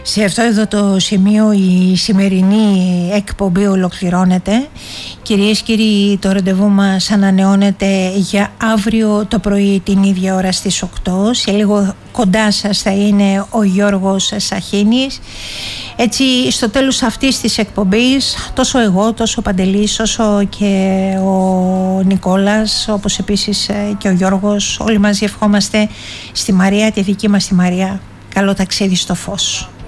Σε αυτό εδώ το σημείο η σημερινή εκπομπή ολοκληρώνεται. Κυρίες και κύριοι, το ραντεβού μας ανανεώνεται για αύριο το πρωί την ίδια ώρα στις 8. Σε λίγο κοντά σας θα είναι ο Γιώργος Σαχίνης. Έτσι στο τέλος αυτής της εκπομπής τόσο εγώ, τόσο ο Παντελής, όσο και ο Νικόλας, όπως επίσης και ο Γιώργος, όλοι μαζί ευχόμαστε στη Μαρία, τη δική μας τη Μαρία, καλό ταξίδι στο φως.